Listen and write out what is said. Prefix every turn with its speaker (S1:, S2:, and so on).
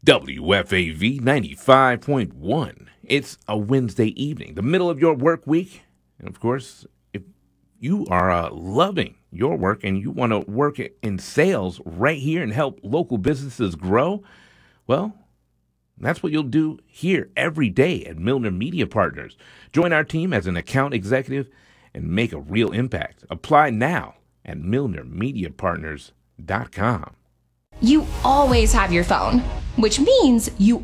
S1: WFAV 95.1. It's a Wednesday evening, the middle of your work week. And of course, if you are loving your work and you want to work in sales right here and help local businesses grow, well, that's what you'll do here every day at Milner Media Partners. Join our team as an account executive and make a real impact. Apply now at MilnerMediaPartners.com.
S2: You always have your phone, which means you